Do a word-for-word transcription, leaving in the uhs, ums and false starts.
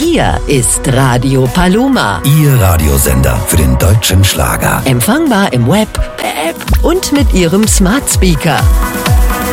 Hier ist Radio Paloma. Ihr Radiosender für den deutschen Schlager. Empfangbar im Web, per App und mit Ihrem Smart Speaker.